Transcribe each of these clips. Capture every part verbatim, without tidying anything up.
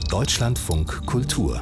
Deutschlandfunk Kultur.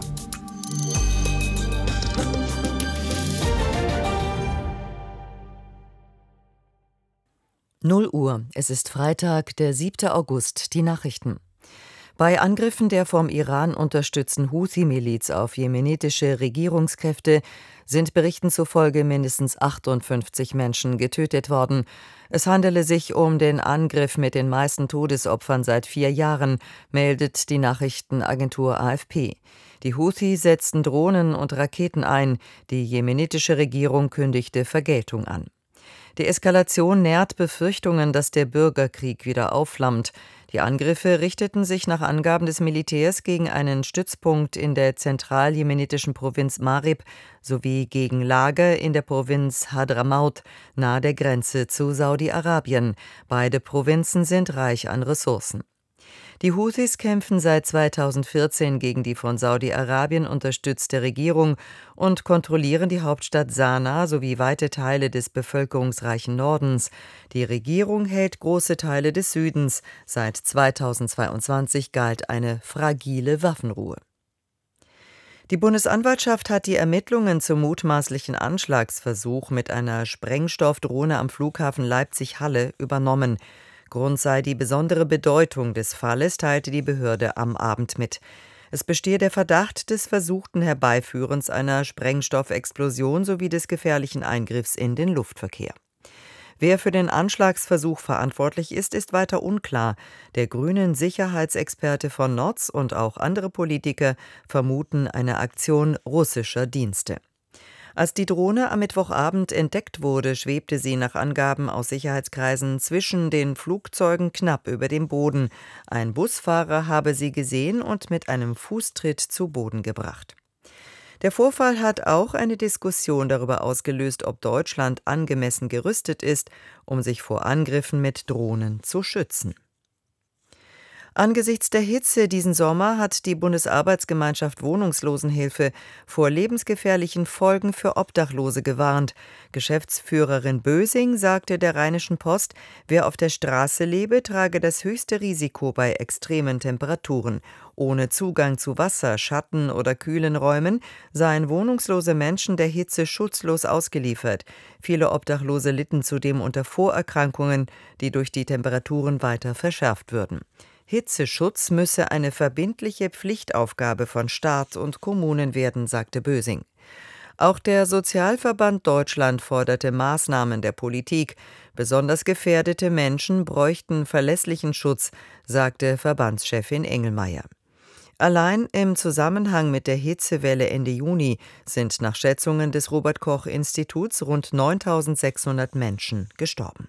null Uhr. Es ist Freitag, der siebte August. Die Nachrichten. Bei Angriffen der vom Iran unterstützten Houthi-Miliz auf jemenitische Regierungskräfte sind Berichten zufolge mindestens achtundfünfzig Menschen getötet worden. Es handele sich um den Angriff mit den meisten Todesopfern seit vier Jahren, meldet die Nachrichtenagentur A F P. Die Houthi setzten Drohnen und Raketen ein. Die jemenitische Regierung kündigte Vergeltung an. Die Eskalation nährt Befürchtungen, dass der Bürgerkrieg wieder aufflammt. Die Angriffe richteten sich nach Angaben des Militärs gegen einen Stützpunkt in der zentral-jemenitischen Provinz Marib sowie gegen Lager in der Provinz Hadramaut nahe der Grenze zu Saudi-Arabien. Beide Provinzen sind reich an Ressourcen. Die Houthis kämpfen seit zweitausendvierzehn gegen die von Saudi-Arabien unterstützte Regierung und kontrollieren die Hauptstadt Sanaa sowie weite Teile des bevölkerungsreichen Nordens. Die Regierung hält große Teile des Südens. Seit zweitausendzweiundzwanzig galt eine fragile Waffenruhe. Die Bundesanwaltschaft hat die Ermittlungen zum mutmaßlichen Anschlagsversuch mit einer Sprengstoffdrohne am Flughafen Leipzig-Halle übernommen. Grund sei die besondere Bedeutung des Falles, teilte die Behörde am Abend mit. Es bestehe der Verdacht des versuchten Herbeiführens einer Sprengstoffexplosion sowie des gefährlichen Eingriffs in den Luftverkehr. Wer für den Anschlagsversuch verantwortlich ist, ist weiter unklar. Der grünen Sicherheitsexperte von Notz und auch andere Politiker vermuten eine Aktion russischer Dienste. Als die Drohne am Mittwochabend entdeckt wurde, schwebte sie nach Angaben aus Sicherheitskreisen zwischen den Flugzeugen knapp über dem Boden. Ein Busfahrer habe sie gesehen und mit einem Fußtritt zu Boden gebracht. Der Vorfall hat auch eine Diskussion darüber ausgelöst, ob Deutschland angemessen gerüstet ist, um sich vor Angriffen mit Drohnen zu schützen. Angesichts der Hitze diesen Sommer hat die Bundesarbeitsgemeinschaft Wohnungslosenhilfe vor lebensgefährlichen Folgen für Obdachlose gewarnt. Geschäftsführerin Bösing sagte der Rheinischen Post, wer auf der Straße lebe, trage das höchste Risiko bei extremen Temperaturen. Ohne Zugang zu Wasser, Schatten oder kühlen Räumen seien wohnungslose Menschen der Hitze schutzlos ausgeliefert. Viele Obdachlose litten zudem unter Vorerkrankungen, die durch die Temperaturen weiter verschärft würden. Hitzeschutz müsse eine verbindliche Pflichtaufgabe von Staat und Kommunen werden, sagte Bösing. Auch der Sozialverband Deutschland forderte Maßnahmen der Politik. Besonders gefährdete Menschen bräuchten verlässlichen Schutz, sagte Verbandschefin Engelmeier. Allein im Zusammenhang mit der Hitzewelle Ende Juni sind nach Schätzungen des Robert-Koch-Instituts rund neuntausendsechshundert Menschen gestorben.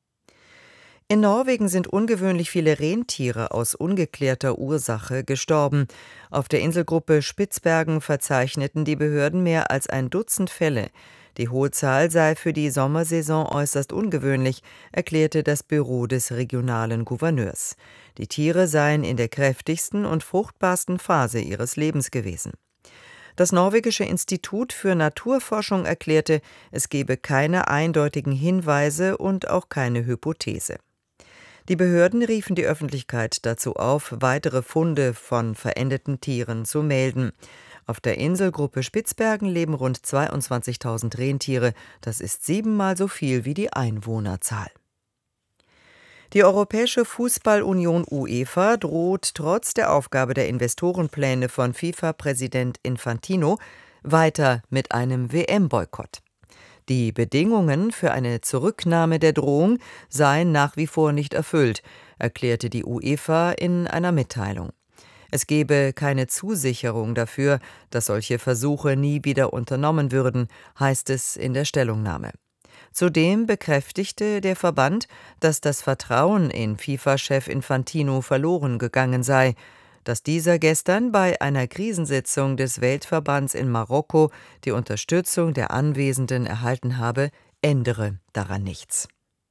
In Norwegen sind ungewöhnlich viele Rentiere aus ungeklärter Ursache gestorben. Auf der Inselgruppe Spitzbergen verzeichneten die Behörden mehr als ein Dutzend Fälle. Die hohe Zahl sei für die Sommersaison äußerst ungewöhnlich, erklärte das Büro des regionalen Gouverneurs. Die Tiere seien in der kräftigsten und fruchtbarsten Phase ihres Lebens gewesen. Das norwegische Institut für Naturforschung erklärte, es gebe keine eindeutigen Hinweise und auch keine Hypothese. Die Behörden riefen die Öffentlichkeit dazu auf, weitere Funde von verendeten Tieren zu melden. Auf der Inselgruppe Spitzbergen leben rund zweiundzwanzigtausend Rentiere. Das ist siebenmal so viel wie die Einwohnerzahl. Die Europäische Fußballunion UEFA droht trotz der Aufgabe der Investorenpläne von FIFA-Präsident Infantino weiter mit einem W M-Boykott. Die Bedingungen für eine Zurücknahme der Drohung seien nach wie vor nicht erfüllt, erklärte die UEFA in einer Mitteilung. Es gebe keine Zusicherung dafür, dass solche Versuche nie wieder unternommen würden, heißt es in der Stellungnahme. Zudem bekräftigte der Verband, dass das Vertrauen in FIFA-Chef Infantino verloren gegangen sei. Dass dieser gestern bei einer Krisensitzung des Weltverbands in Marokko die Unterstützung der Anwesenden erhalten habe, ändere daran nichts.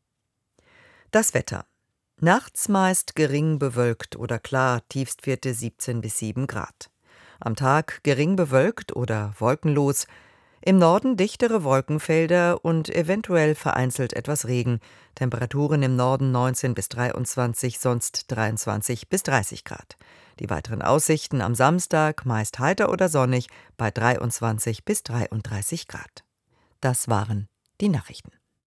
Das Wetter. Nachts meist gering bewölkt oder klar, Tiefstwerte siebzehn bis sieben Grad. Am Tag gering bewölkt oder wolkenlos. Im Norden dichtere Wolkenfelder und eventuell vereinzelt etwas Regen. Temperaturen im Norden neunzehn bis dreiundzwanzig, sonst dreiundzwanzig bis dreißig Grad. Die weiteren Aussichten am Samstag meist heiter oder sonnig bei dreiundzwanzig bis dreiunddreißig Grad. Das waren die Nachrichten.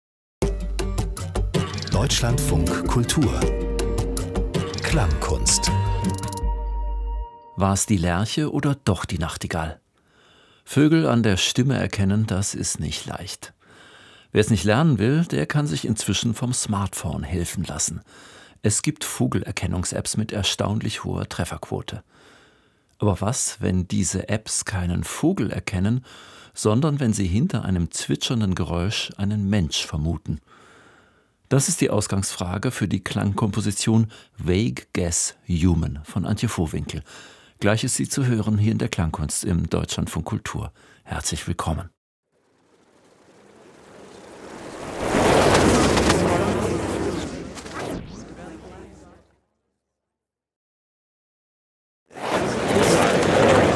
Deutschlandfunk Kultur Klangkunst. War es die Lerche oder doch die Nachtigall? Vögel an der Stimme erkennen, das ist nicht leicht. Wer es nicht lernen will, der kann sich inzwischen vom Smartphone helfen lassen. Es gibt Vogelerkennungs-Apps mit erstaunlich hoher Trefferquote. Aber was, wenn diese Apps keinen Vogel erkennen, sondern wenn sie hinter einem zwitschernden Geräusch einen Mensch vermuten? Das ist die Ausgangsfrage für die Klangkomposition Vague Guess Human von Antje Vohwinkel. Gleich ist sie zu hören hier in der Klangkunst im Deutschlandfunk Kultur. Herzlich willkommen.